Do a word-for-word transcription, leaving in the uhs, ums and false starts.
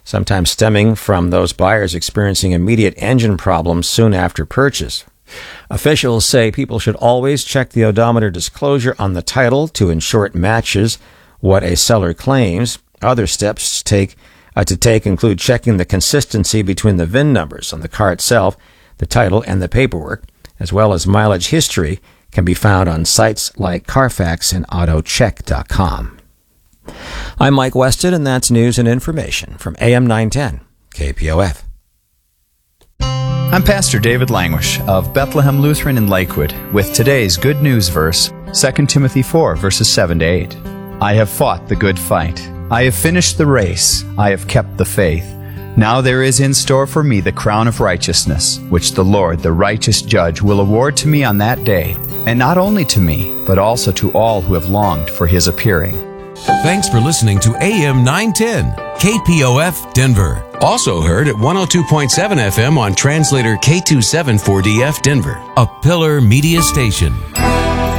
sometimes stemming from those buyers experiencing immediate engine problems soon after purchase. Officials say people should always check the odometer disclosure on the title to ensure it matches what a seller claims. Other steps to take, uh, to take include checking the consistency between the V I N numbers on the car itself, the title, and the paperwork, as well as mileage history can be found on sites like Carfax and auto check dot com. I'm Mike Weston, and that's news and information from A M nine ten K P O F. I'm Pastor David Langwish of Bethlehem Lutheran in Lakewood with today's good news verse, Second Timothy four, verses seven to eight. I have fought the good fight. I have finished the race. I have kept the faith. Now there is in store for me the crown of righteousness, which the Lord, the righteous judge, will award to me on that day, and not only to me, but also to all who have longed for his appearing. Thanks for listening to A M nine ten, K P O F Denver. Also heard at one oh two point seven F M on translator K twenty-seven four D F Denver. A Pillar Media Station.